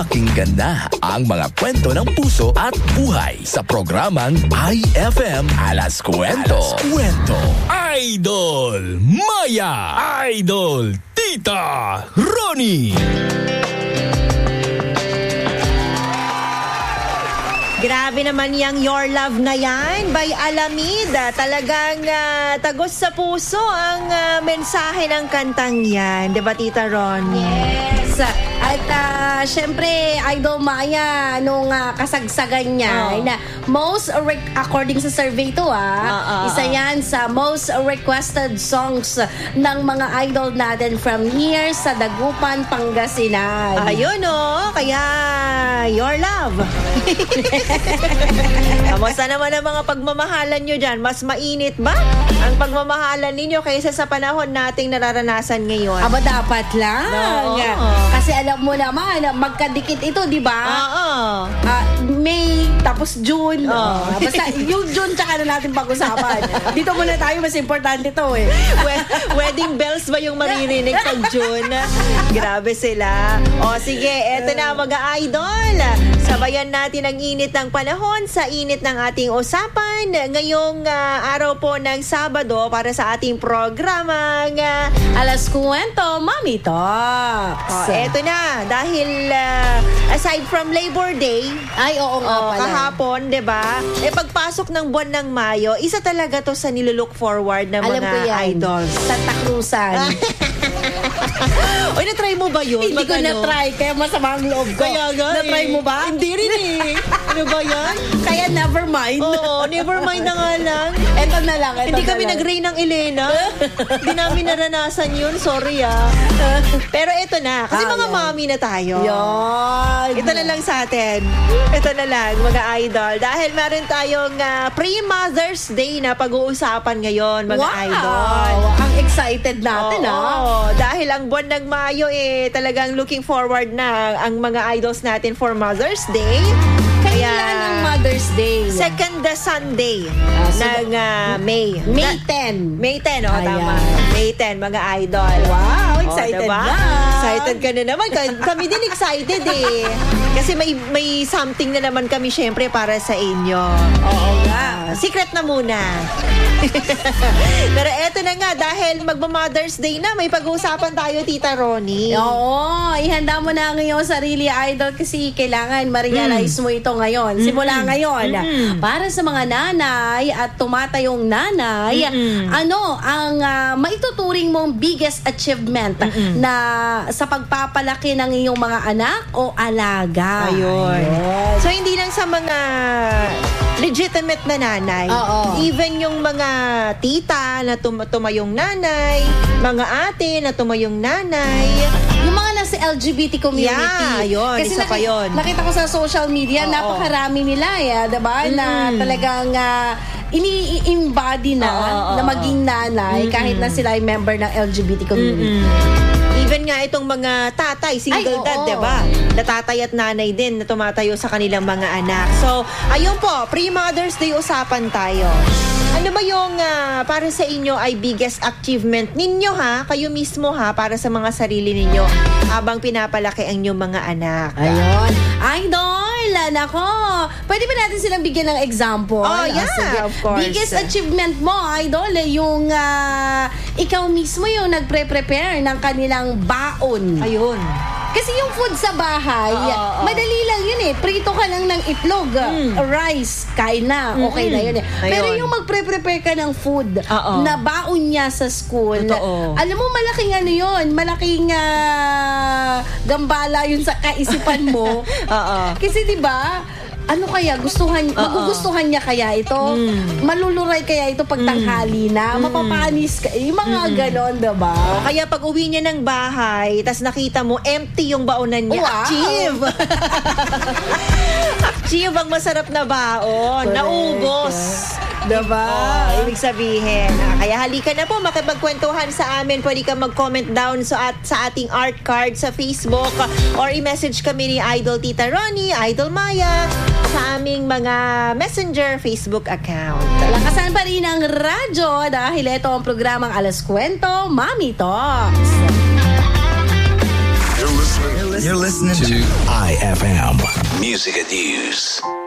Pakinggan na ang mga kwento ng puso at buhay sa programang IFM Alas Kwento. Idol Maya, Idol Tita Ronnie. Grabe naman yang Your Love na yan by Alameda. Talagang tagos sa puso ang mensahe ng kantang yan. Diba, Tita Ron? Yes. At syempre, Idol Maya, nung kasagsagan niya, na according sa survey to, isa yan sa most requested songs ng mga idol natin from here sa Dagupan, Pangasinan. Ayun, kaya Your Love. Kamusta naman ang mga pagmamahalan nyo dyan? Mas mainit ba ang pagmamahalan ninyo kaysa sa panahon nating nararanasan ngayon? Aba, dapat lang. No. Kasi alam mo naman, magkadikit ito, di ba? May, tapos June. Basta yung June, tsaka na natin pag-usapan. Dito muna tayo, mas importante to eh. Wedding bells ba yung maririnig pag June? Grabe sila. O sige, eto na mga idol. Sabayan natin ang init ng panahon sa init ng ating usapan ngayong araw po ng Sabado para sa ating programang Alas Kwento, Mami Talks. Eto na, dahil aside from Labor Day, ay oo nga pala. Kahapon, 'di ba? Pagpasok ng buwan ng Mayo, isa talaga 'to sa nilook forward ng mga idols. Santa Cruzan. Oy, na-try mo ba yun? Hindi ko na-try, kaya masama ang loob ko. Kaya nga na-try mo ba? Hindi rin eh. Ano ba yan? Kaya never mind. Oo, never mind na nga lang. Ito na lang. Hindi kami nag-rain ng Elena. Hindi namin naranasan yun. Sorry Pero ito na. Kasi mga mami na tayo. Yan. Ito na lang sa atin. Ito na lang, mga idol. Dahil meron tayong pre-Mother's Day na pag-uusapan ngayon, mga idol. Ang excited natin, dahil ang buwan ng Mayo talagang looking forward na ang mga idols natin for Mother's Day. Kailan ang Mother's Day? Second Sunday ng May. May 10. May 10, tama. May 10, mga idol. Wow, excited diba? na. Excited ka na naman. Kami din excited Kasi may something na naman kami syempre para sa inyo. Oo nga. Secret na muna. Pero eto na nga, dahil magma-Mother's Day na, may pag-uusapan tayo, Tita Ronnie. Oo, ihanda mo na ngayon sarili, idol, kasi kailangan ma-realize mo ito ngayon. Simula ngayon. Para sa mga nanay at tumatayong nanay, ano ang maituturing mong biggest achievement na sa pagpapalaki ng iyong mga anak o alaga? Ayun. So, hindi lang sa mga legitimate na nanay. Even yung mga tita na tumayong nanay, mga ate na tumayong nanay, yung mga nasa LGBT community. Yun, kasi isa pa yun. Nakita ko sa social media, napakarami nila, diba? Na talagang ini-embody na maging nanay kahit na sila ay member ng LGBT community. Even nga itong mga tatay, single dad, diba? Na tatay at nanay din na tumatayo sa kanilang mga anak. So, ayun po, pre-Mother's Day usapan tayo. Ano ba yung para sa inyo ay biggest achievement ninyo kayo mismo para sa mga sarili ninyo habang pinapalaki ang inyong mga anak? Ayun. Idol, nako. Pwede ba natin silang bigyan ng example? Sige, of course. Biggest achievement mo, idol, yung ikaw mismo yung nagpre-prepare ng kanilang baon. Ayun. Kasi yung food sa bahay, madali lang yun Prito ka lang ng itlog, rice, kain na, okay na yun Pero yung magpre-prepare ka ng food na baon niya sa school, alam mo, malaking ano yun, malaking gambala yun sa kaisipan mo. Kasi diba, ano kaya, magugustuhan niya kaya ito? Maluluray kaya ito pag tanghali na? Mapapanis ka? Yung mga ganon, diba? Kaya pag uwi niya ng bahay, tas nakita mo, empty yung baonan niya. Wow. Achieve! Achieve ang masarap na baon. Correct. Naubos. Diba? Ibig sabihin. Kaya halika na po, makipagkwentuhan sa amin. Pwede ka mag-comment down sa ating art card sa Facebook or i-message kami ni Idol Tita Ronnie, Idol Maya sa aming mga messenger Facebook account. Lakasan pa rin ang radyo dahil ito ang programang Alas Kwento, Mami Talks. You're You're listening to IFM Music and News.